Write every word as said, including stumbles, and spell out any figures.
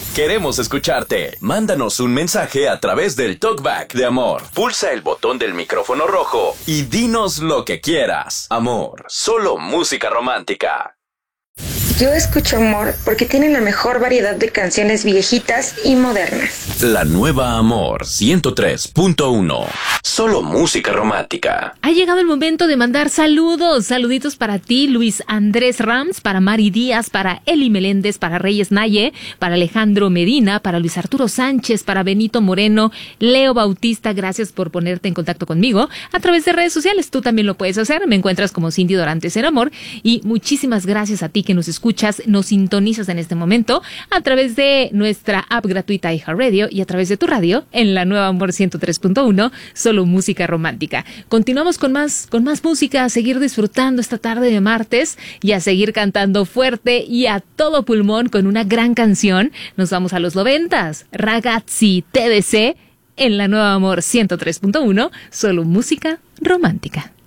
Queremos escucharte. Mándanos un mensaje a través del Talkback de Amor. Pulsa el botón del micrófono rojo y dinos lo que quieras. Amor, solo música romántica. Yo escucho Amor porque tiene la mejor variedad de canciones viejitas y modernas. La nueva Amor ciento tres punto uno. Solo música romántica. Ha llegado el momento de mandar saludos. Saluditos para ti, Luis Andrés Rams, para Mari Díaz, para Eli Meléndez, para Reyes Naye, para Alejandro Medina, para Luis Arturo Sánchez, para Benito Moreno, Leo Bautista. Gracias por ponerte en contacto conmigo a través de redes sociales. Tú también lo puedes hacer. Me encuentras como Cindy Dorantes en Amor. Y muchísimas gracias a ti que nos escuchas, nos sintonizas en este momento a través de nuestra app gratuita iHeartRadio y a través de tu radio en la nueva Amor ciento tres punto uno, solo música romántica. Continuamos con más, con más música, a seguir disfrutando esta tarde de martes y a seguir cantando fuerte y a todo pulmón con una gran canción. Nos vamos a los noventas, Ragazzi T D C en la nueva Amor ciento tres punto uno, solo música romántica.